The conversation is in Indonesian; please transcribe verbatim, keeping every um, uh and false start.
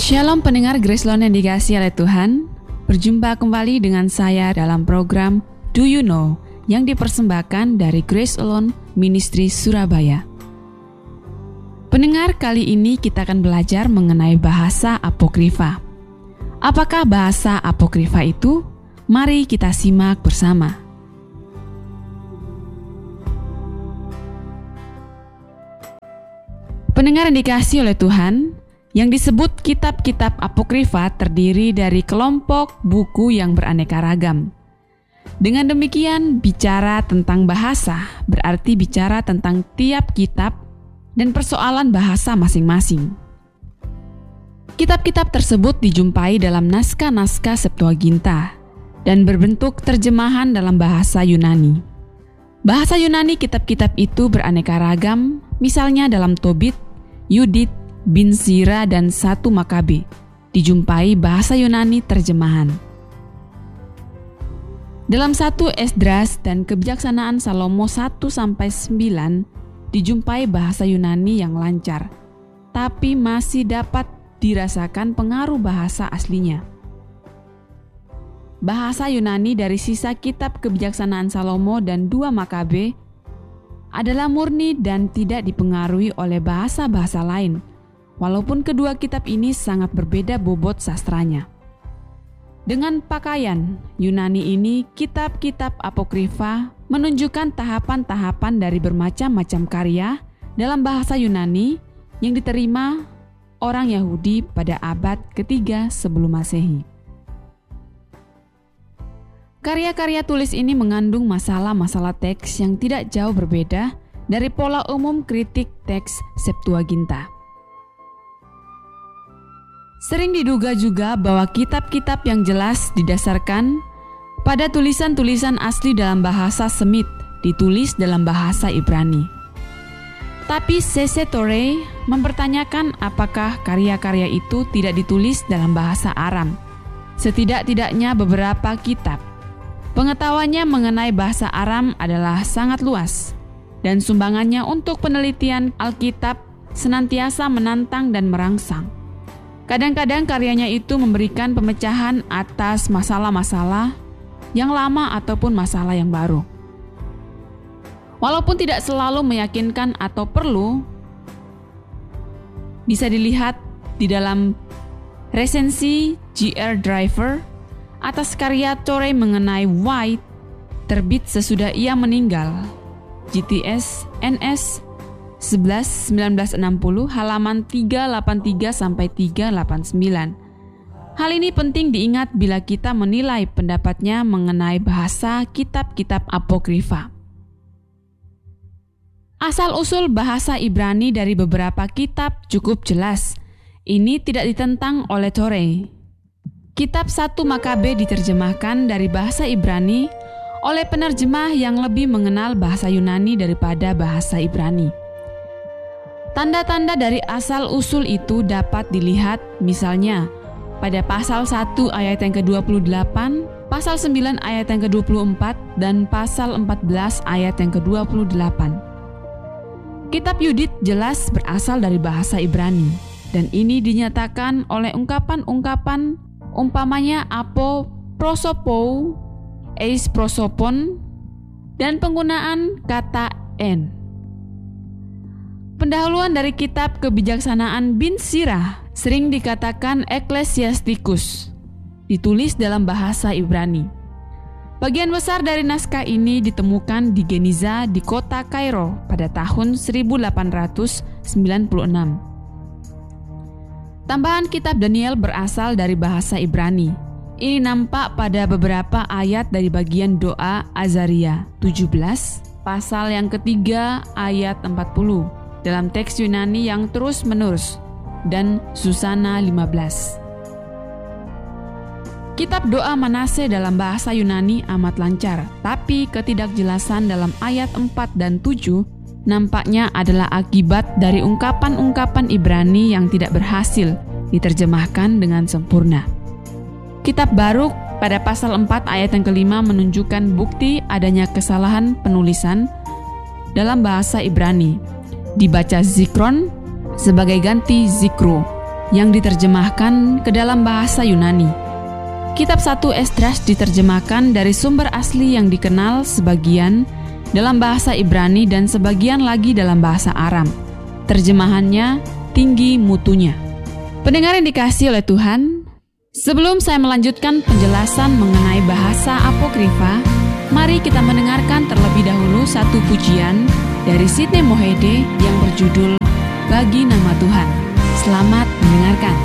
Shalom pendengar Gracelone yang dikasihi oleh Tuhan. Berjumpa kembali dengan saya dalam program Do You Know yang dipersembahkan dari Grace Alone Ministry Surabaya. Pendengar, kali ini kita akan belajar mengenai bahasa apokrifa. Apakah bahasa apokrifa itu? Mari kita simak bersama. Pendengar yang dikasihi oleh Tuhan, yang disebut kitab-kitab apokrifa terdiri dari kelompok buku yang beraneka ragam. Dengan demikian, bicara tentang bahasa berarti bicara tentang tiap kitab dan persoalan bahasa masing-masing. Kitab-kitab tersebut dijumpai dalam naskah-naskah Septuaginta dan berbentuk terjemahan dalam bahasa Yunani. Bahasa Yunani kitab-kitab itu beraneka ragam, misalnya dalam Tobit, Yudit, Bin Sira, dan satu Makabe dijumpai bahasa Yunani terjemahan. Dalam satu Esdras dan Kebijaksanaan Salomo satu sampai sembilan dijumpai bahasa Yunani yang lancar, tapi masih dapat dirasakan pengaruh bahasa aslinya. Bahasa Yunani dari sisa kitab Kebijaksanaan Salomo dan dua Makabe adalah murni dan tidak dipengaruhi oleh bahasa-bahasa lain, walaupun kedua kitab ini sangat berbeda bobot sastranya. Dengan pakaian Yunani ini, kitab-kitab apokrifa menunjukkan tahapan-tahapan dari bermacam-macam karya dalam bahasa Yunani yang diterima orang Yahudi pada abad ketiga sebelum Masehi. Karya-karya tulis ini mengandung masalah-masalah teks yang tidak jauh berbeda dari pola umum kritik teks Septuaginta. Sering diduga juga bahwa kitab-kitab yang jelas didasarkan pada tulisan-tulisan asli dalam bahasa Semit ditulis dalam bahasa Ibrani. Tapi C C Torrey mempertanyakan apakah karya-karya itu tidak ditulis dalam bahasa Aram. Setidak-tidaknya beberapa kitab. Pengetahuannya mengenai bahasa Aram adalah sangat luas, dan sumbangannya untuk penelitian Alkitab senantiasa menantang dan merangsang. Kadang-kadang karyanya itu memberikan pemecahan atas masalah-masalah yang lama ataupun masalah yang baru. Walaupun tidak selalu meyakinkan atau perlu, bisa dilihat di dalam resensi G R Driver atas karya Torrey mengenai White terbit sesudah ia meninggal, G T S N S sebelas sembilan belas enam puluh halaman tiga delapan tiga sampai tiga delapan sembilan. Hal ini penting diingat bila kita menilai pendapatnya mengenai bahasa kitab-kitab apokrifa. Asal-usul bahasa Ibrani dari beberapa kitab cukup jelas. Ini tidak ditentang oleh Torrey. Kitab satu Makabe diterjemahkan dari bahasa Ibrani oleh penerjemah yang lebih mengenal bahasa Yunani daripada bahasa Ibrani. Tanda-tanda dari asal-usul itu dapat dilihat misalnya pada pasal satu ayat yang ke dua puluh delapan, pasal sembilan ayat yang ke dua puluh empat, dan pasal empat belas ayat yang ke dua puluh delapan. Kitab Yudit jelas berasal dari bahasa Ibrani, dan ini dinyatakan oleh ungkapan-ungkapan umpamanya apo, prosopou, eis prosopon, dan penggunaan kata en. Pendahuluan dari kitab Kebijaksanaan Bin Sira sering dikatakan Ecclesiasticus, ditulis dalam bahasa Ibrani. Bagian besar dari naskah ini ditemukan di Geniza di kota Kairo pada tahun seribu delapan ratus sembilan puluh enam. Tambahan kitab Daniel berasal dari bahasa Ibrani. Ini nampak pada beberapa ayat dari bagian doa Azaria tujuh belas, pasal yang ketiga ayat empat puluh, dalam teks Yunani yang terus-menerus, dan Susana lima belas. Kitab doa Manase dalam bahasa Yunani amat lancar, tapi ketidakjelasan dalam ayat empat dan tujuh nampaknya adalah akibat dari ungkapan-ungkapan Ibrani yang tidak berhasil diterjemahkan dengan sempurna. Kitab Baruk pada pasal empat ayat yang kelima menunjukkan bukti adanya kesalahan penulisan dalam bahasa Ibrani. Dibaca Zikron sebagai ganti Zikru. yang diterjemahkan ke dalam bahasa Yunani. Kitab satu Esdras diterjemahkan dari sumber asli yang dikenal sebagian dalam bahasa Ibrani dan sebagian lagi dalam bahasa Aram. Terjemahannya tinggi mutunya. Pendengar yang dikasihi oleh Tuhan, sebelum saya melanjutkan penjelasan mengenai bahasa Apokrifa, mari kita mendengarkan terlebih dahulu satu pujian dari Sidney Mohede yang berjudul Bagi Nama Tuhan. Selamat mendengarkan.